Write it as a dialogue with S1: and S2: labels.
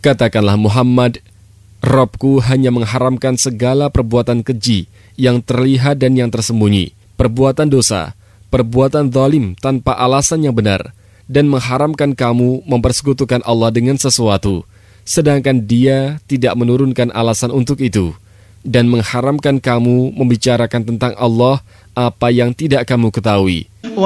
S1: Katakanlah Muhammad, Robku hanya mengharamkan segala perbuatan keji yang terlihat dan yang tersembunyi, perbuatan dosa, perbuatan zalim tanpa alasan yang benar, dan mengharamkan kamu mempersekutukan Allah dengan sesuatu, sedangkan Dia tidak menurunkan alasan untuk itu, dan mengharamkan kamu membicarakan tentang Allah apa yang tidak kamu ketahui.